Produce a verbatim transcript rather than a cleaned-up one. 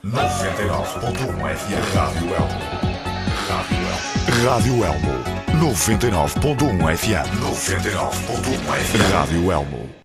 noventa e nove ponto um F M. Rádio Elmo. Rádio Elmo. noventa e nove ponto um F M. noventa e nove ponto um F M. Rádio Elmo.